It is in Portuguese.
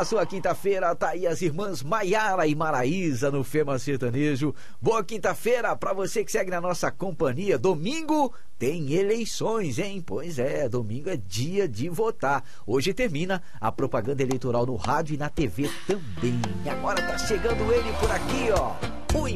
Na sua quinta-feira, tá aí as irmãs Maiara e Maraísa no Fema Sertanejo. Boa quinta-feira pra você que segue na nossa companhia. Domingo tem eleições, hein? Pois é, domingo é dia de votar. Hoje termina a propaganda eleitoral no rádio e na TV também. E agora tá chegando ele por aqui, ó.